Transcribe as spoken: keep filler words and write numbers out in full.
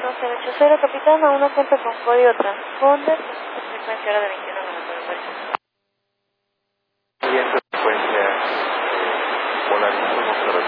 uno cero ocho cero, capitán, a uno cuenta con código transponder, frecuencia hora de veintiuno minutos.